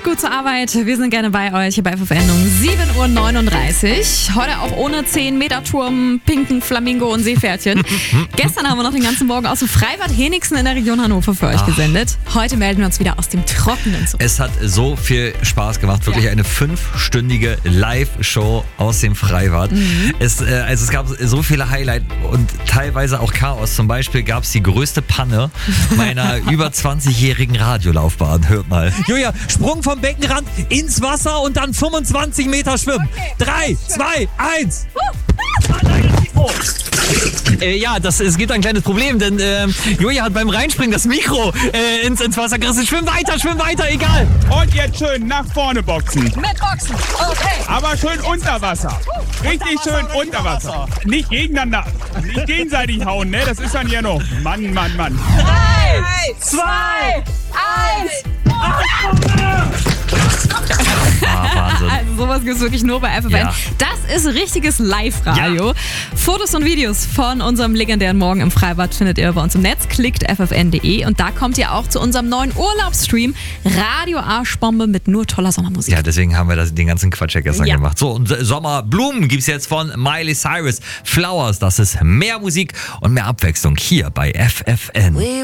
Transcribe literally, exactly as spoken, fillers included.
gut zur Arbeit. Wir sind gerne bei euch hier bei F F N um sieben Uhr neununddreißig. Heute auch ohne zehn Meter Turm, pinken Flamingo und Seepferdchen. Gestern haben wir noch den ganzen Morgen aus dem Freibad Henigsen in der Region Hannover für euch Ach. gesendet. Heute melden wir uns wieder aus dem Trockenen zurück. Es hat so viel Spaß gemacht. Wirklich ja. eine fünfstündige Live-Show aus dem Freibad. Mhm. Es, äh, also es gab so viele Highlights und teilweise auch Chaos. Zum Beispiel gab es die größte Panne meiner über zwanzigjährigen Radiolaufbahn. Hört mal. Julia, Sprung vom Beckenrand ins Wasser und dann fünfundzwanzig Meter schwimmen. Drei, zwei, eins. Äh, ja, das, es gibt ein kleines Problem, denn äh, Julia hat beim Reinspringen das Mikro äh, ins, ins Wasser gerissen. Schwimm weiter, schwimm weiter, egal. Und jetzt schön nach vorne boxen. Mit Boxen, okay. Aber schön unter Wasser. Richtig schön unter Wasser. Nicht gegeneinander, nicht gegenseitig hauen, ne? Das ist dann ja noch. Mann, Mann, Mann. Drei, zwei, eins. Ah, Wahnsinn. Also sowas gibt es wirklich nur bei F F N. Ja. Das ist richtiges Live-Radio. Ja. Fotos und Videos von unserem legendären Morgen im Freibad findet ihr bei uns im Netz. Klickt f f n punkt d e und da kommt ihr auch zu unserem neuen Urlaubsstream Radio Arschbombe mit nur toller Sommermusik. Ja, deswegen haben wir das, den ganzen Quatsch ja gestern Ja. gemacht. So, und Sommerblumen gibt es jetzt von Miley Cyrus. Flowers, das ist mehr Musik und mehr Abwechslung hier bei F F N.